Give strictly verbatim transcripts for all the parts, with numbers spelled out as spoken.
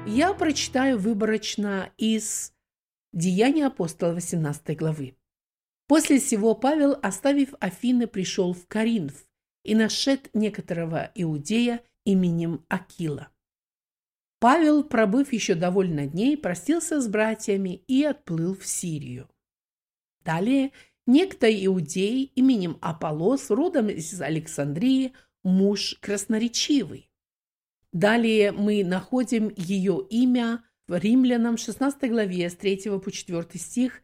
Я прочитаю выборочно из Деяний апостолов восемнадцатой главы. «После сего Павел, оставив Афины, пришел в Коринф и нашед некоторого иудея именем Акила. Павел, пробыв еще довольно дней, простился с братьями и отплыл в Сирию. Далее некто иудей именем Аполлос, родом из Александрии, муж красноречивый. Далее мы находим ее имя в Римлянам шестнадцатой главе с третьего по четвёртый стих,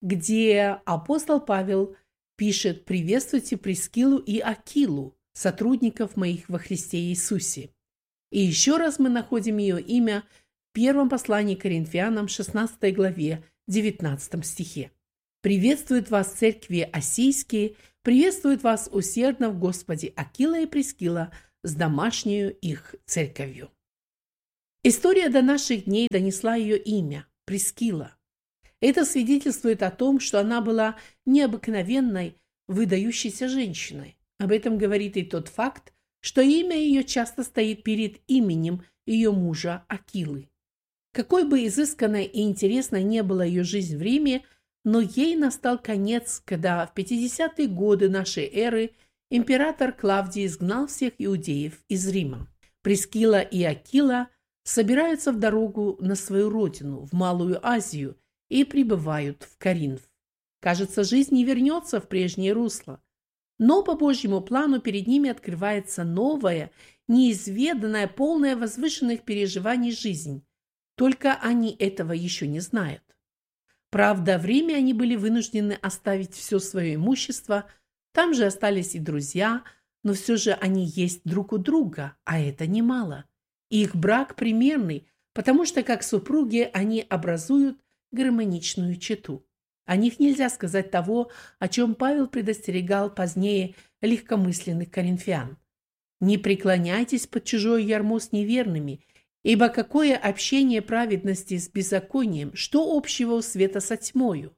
где апостол Павел пишет: «Приветствуйте Прискилу и Акилу, сотрудников моих во Христе Иисусе». И еще раз мы находим ее имя в первом послании к Коринфянам шестнадцатой главе девятнадцатом стихе. «Приветствуют вас церкви осийские, приветствуют вас усердно в Господе Акила и Прискила с домашнею их церковью». История до наших дней донесла ее имя – Прискила. Это свидетельствует о том, что она была необыкновенной, выдающейся женщиной. Об этом говорит и тот факт, что имя ее часто стоит перед именем ее мужа Акилы. Какой бы изысканной и интересной не была ее жизнь в Риме, но ей настал конец, когда в пятидесятые годы нашей эры император Клавдий изгнал всех иудеев из Рима. Прискила и Акила собираются в дорогу на свою родину, в Малую Азию, и прибывают в Коринф. Кажется, жизнь не вернется в прежнее русло. Но по Божьему плану перед ними открывается новая, неизведанная, полная возвышенных переживаний жизнь. Только они этого еще не знают. Правда, в Риме они были вынуждены оставить все свое имущество, там же остались и друзья, но все же они есть друг у друга, а это немало. И их брак примерный, потому что как супруги они образуют гармоничную чету. О них нельзя сказать того, о чем Павел предостерегал позднее легкомысленных коринфян. «Не преклоняйтесь под чужое ярмо с неверными, ибо какое общение праведности с беззаконием, что общего у света со тьмою?»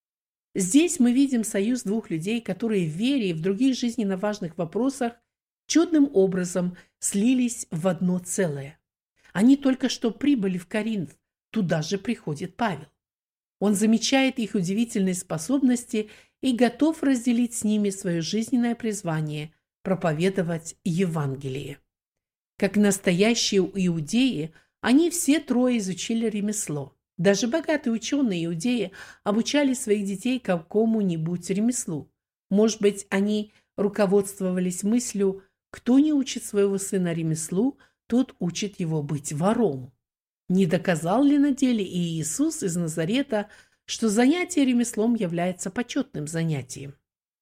Здесь мы видим союз двух людей, которые в вере и в других жизненно важных вопросах чудным образом слились в одно целое. Они только что прибыли в Коринф, туда же приходит Павел. Он замечает их удивительные способности и готов разделить с ними свое жизненное призвание – проповедовать Евангелие. Как настоящие иудеи, они все трое изучили ремесло. Даже богатые ученые иудеи обучали своих детей какому-нибудь ремеслу. Может быть, они руководствовались мыслью: кто не учит своего сына ремеслу, тот учит его быть вором. Не доказал ли на деле и Иисус из Назарета, что занятие ремеслом является почетным занятием?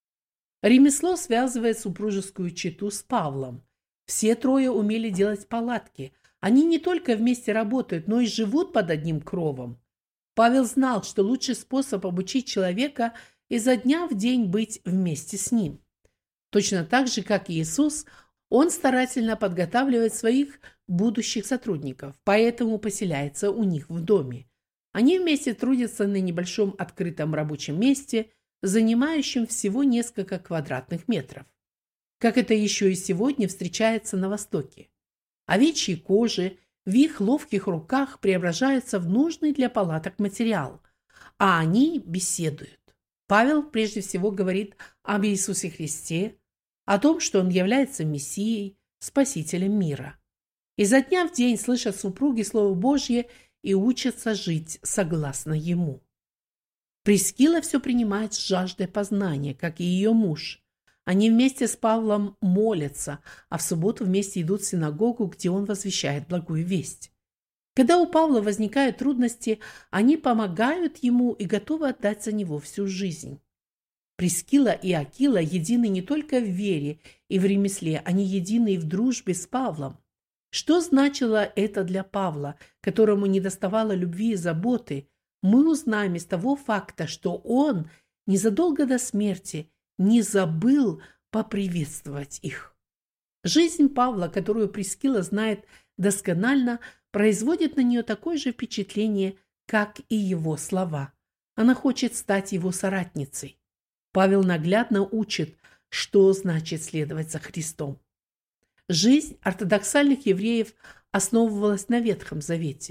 Ремесло связывает супружескую чету с Павлом. Все трое умели делать палатки. Они не только вместе работают, но и живут под одним кровом. Павел знал, что лучший способ обучить человека – изо дня в день быть вместе с ним. Точно так же, как и Иисус, он старательно подготавливает своих будущих сотрудников, поэтому поселяется у них в доме. Они вместе трудятся на небольшом открытом рабочем месте, занимающем всего несколько квадратных метров. Как это еще и сегодня встречается на Востоке. Овечьи кожи в их ловких руках преображаются в нужный для палаток материал, а они беседуют. Павел прежде всего говорит об Иисусе Христе, о том, что Он является Мессией, Спасителем мира. Изо дня в день слышат супруги Слово Божье и учатся жить согласно Ему. Прискила все принимает с жаждой познания, как и ее муж. Они вместе с Павлом молятся, а в субботу вместе идут в синагогу, где он возвещает благую весть. Когда у Павла возникают трудности, они помогают ему и готовы отдать за него всю жизнь. Прискила и Акила едины не только в вере и в ремесле, они едины и в дружбе с Павлом. Что значило это для Павла, которому недоставало любви и заботы, мы узнаем из того факта, что он незадолго до смерти не забыл поприветствовать их. Жизнь Павла, которую Прискила знает досконально, производит на нее такое же впечатление, как и его слова. Она хочет стать его соратницей. Павел наглядно учит, что значит следовать за Христом. Жизнь ортодоксальных евреев основывалась на Ветхом Завете.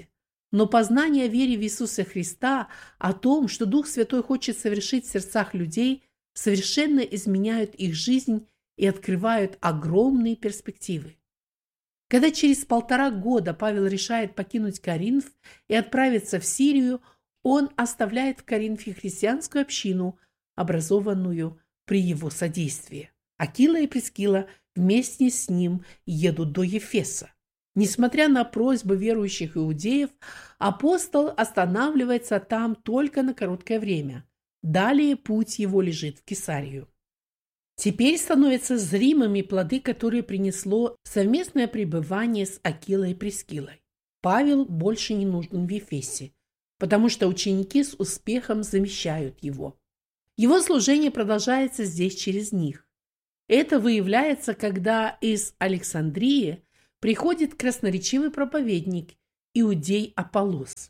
Но познание о вере в Иисуса Христа, о том, что Дух Святой хочет совершить в сердцах людей, совершенно изменяют их жизнь и открывают огромные перспективы. Когда через полтора года Павел решает покинуть Коринф и отправиться в Сирию, он оставляет в Коринфе христианскую общину, образованную при его содействии. Акила и Прискила вместе с ним едут до Ефеса. Несмотря на просьбы верующих иудеев, апостол останавливается там только на короткое время. Далее путь его лежит в Кесарию. Теперь становятся зримыми плоды, которые принесло совместное пребывание с Акилой и Прискилой. Павел больше не нужен в Ефесе, потому что ученики с успехом замещают его. Его служение продолжается здесь через них. Это выявляется, когда из Александрии приходит красноречивый проповедник, иудей Аполлос.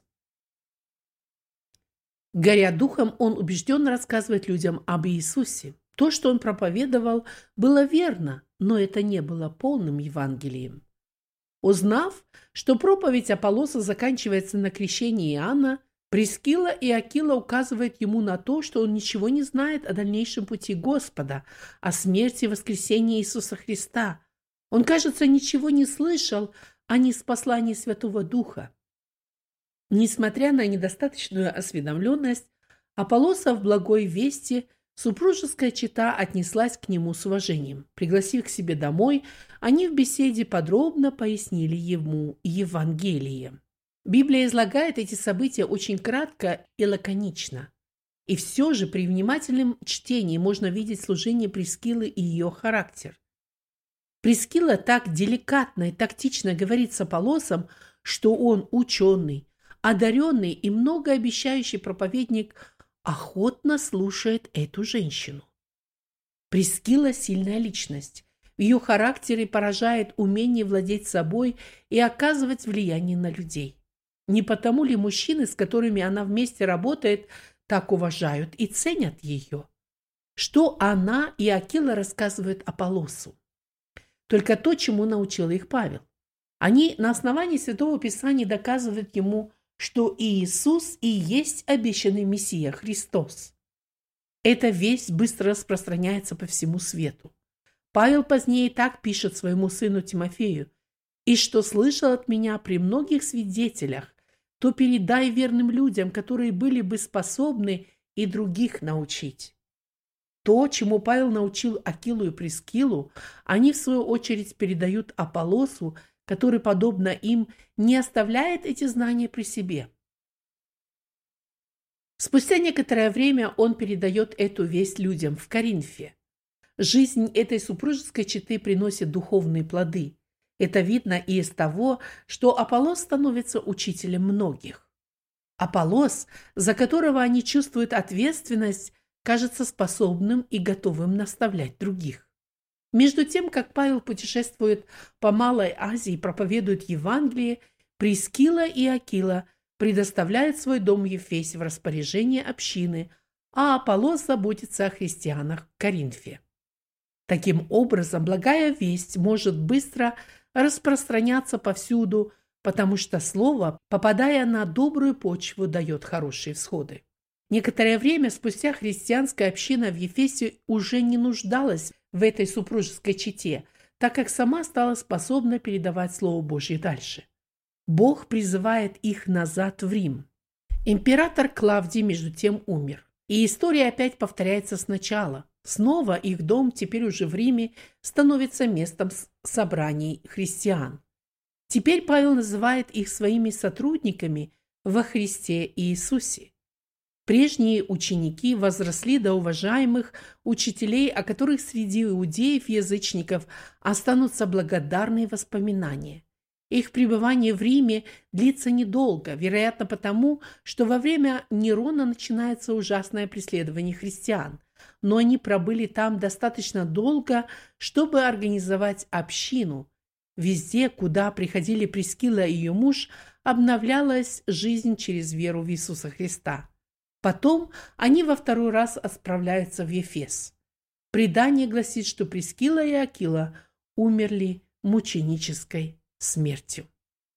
Горя духом, он убежденно рассказывает людям об Иисусе. То, что он проповедовал, было верно, но это не было полным Евангелием. Узнав, что проповедь Аполлоса заканчивается на крещении Иоанна, Прискила и Акила указывают ему на то, что он ничего не знает о дальнейшем пути Господа, о смерти и воскресении Иисуса Христа. Он, кажется, ничего не слышал о ниспослании Святого Духа. Несмотря на недостаточную осведомленность Аполлоса в благой вести, супружеская чета отнеслась к нему с уважением. Пригласив к себе домой, они в беседе подробно пояснили ему Евангелие. Библия излагает эти события очень кратко и лаконично. И все же при внимательном чтении можно видеть служение Прискилы и ее характер. Прискила так деликатно и тактично говорит с Аполлосом, что он ученый, одаренный и многообещающий проповедник охотно слушает эту женщину. Прискила – сильная личность. В ее характере поражает умение владеть собой и оказывать влияние на людей. Не потому ли мужчины, с которыми она вместе работает, так уважают и ценят ее? Что она и Акила рассказывают Аполлосу? Только то, чему научил их Павел. Они на основании Святого Писания доказывают ему, что Иисус и есть обещанный Мессия Христос. Эта весть быстро распространяется по всему свету. Павел позднее так пишет своему сыну Тимофею: «И что слышал от меня при многих свидетелях, то передай верным людям, которые были бы способны и других научить». То, чему Павел научил Акилу и Прискилу, они, в свою очередь, передают Аполлосу, который, подобно им, не оставляет эти знания при себе. Спустя некоторое время он передает эту весть людям в Коринфе. Жизнь этой супружеской четы приносит духовные плоды. Это видно и из того, что Аполлос становится учителем многих. Аполлос, за которого они чувствуют ответственность, кажется способным и готовым наставлять других. Между тем, как Павел путешествует по Малой Азии и проповедует Евангелие, Прискила и Акила предоставляют свой дом в Ефесе в распоряжение общины, а Аполлос заботится о христианах в Коринфе. Таким образом, благая весть может быстро распространяться повсюду, потому что слово, попадая на добрую почву, дает хорошие всходы. Некоторое время спустя христианская община в Ефесе уже не нуждалась в этой супружеской чете, так как сама стала способна передавать Слово Божье дальше. Бог призывает их назад в Рим. Император Клавдий, между тем, умер. И история опять повторяется сначала. Снова их дом, теперь уже в Риме, становится местом собраний христиан. Теперь Павел называет их своими сотрудниками во Христе Иисусе. Прежние ученики возросли до уважаемых учителей, о которых среди иудеев-язычников останутся благодарные воспоминания. Их пребывание в Риме длится недолго, вероятно потому, что во время Нерона начинается ужасное преследование христиан, но они пробыли там достаточно долго, чтобы организовать общину. Везде, куда приходили Прискила и ее муж, обновлялась жизнь через веру в Иисуса Христа. Потом они во второй раз отправляются в Ефес. Предание гласит, что Прискила и Акила умерли мученической смертью.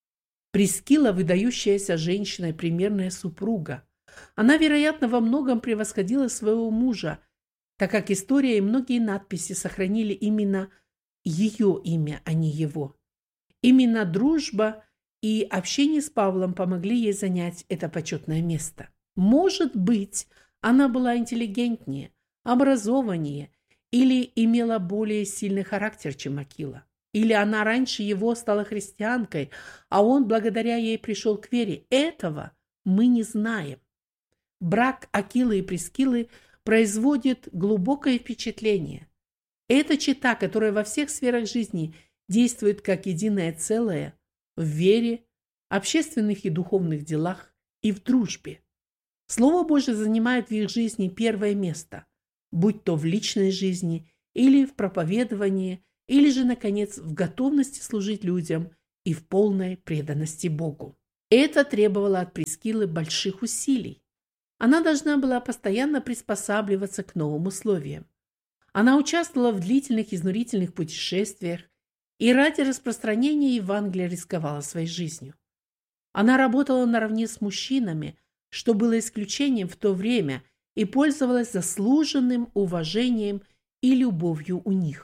Прискилла – выдающаяся женщина и примерная супруга. Она, вероятно, во многом превосходила своего мужа, так как история и многие надписи сохранили именно ее имя, а не его. Именно дружба и общение с Павлом помогли ей занять это почетное место. Может быть, она была интеллигентнее, образованнее или имела более сильный характер, чем Акила. Или она раньше его стала христианкой, а он благодаря ей пришел к вере. Этого мы не знаем. Брак Акилы и Прискиллы производит глубокое впечатление. Это чета, которая во всех сферах жизни действует как единое целое в вере, общественных и духовных делах и в дружбе. Слово Божие занимает в их жизни первое место, будь то в личной жизни или в проповедовании, или же, наконец, в готовности служить людям и в полной преданности Богу. Это требовало от Прискиллы больших усилий. Она должна была постоянно приспосабливаться к новым условиям. Она участвовала в длительных изнурительных путешествиях и ради распространения Евангелия рисковала своей жизнью. Она работала наравне с мужчинами, что было исключением в то время, и пользовалась заслуженным уважением и любовью у них.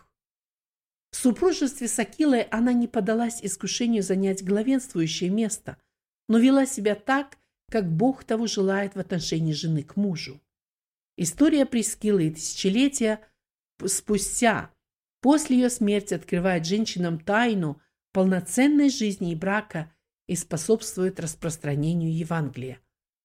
В супружестве с Акилой она не поддалась искушению занять главенствующее место, но вела себя так, как Бог того желает в отношении жены к мужу. История Прискиллы и тысячелетия спустя, после ее смерти, открывает женщинам тайну полноценной жизни и брака и способствует распространению Евангелия.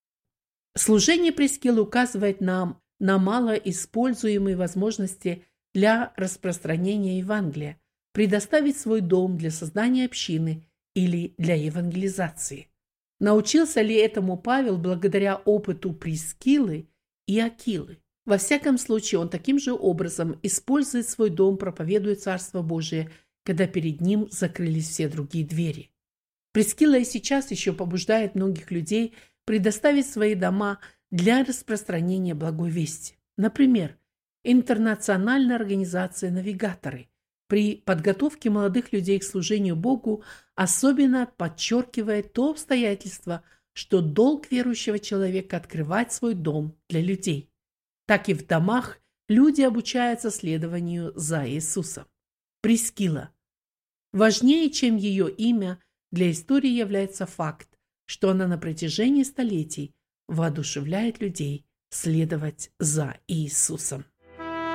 Служение Прискиллы указывает нам на малоиспользуемые возможности для распространения Евангелия, предоставить свой дом для создания общины или для евангелизации. Научился ли этому Павел благодаря опыту Прискиллы и Акилы? Во всяком случае, он таким же образом использует свой дом, проповедуя Царство Божие, когда перед ним закрылись все другие двери. Прискилла и сейчас еще побуждает многих людей предоставить свои дома для распространения благой вести. Например, Интернациональная организация «Навигаторы» при подготовке молодых людей к служению Богу особенно подчеркивает то обстоятельство, что долг верующего человека открывать свой дом для людей. Так и в домах люди обучаются следованию за Иисусом. Прискилла. Важнее, чем ее имя, для истории является факт, что она на протяжении столетий воодушевляет людей следовать за Иисусом.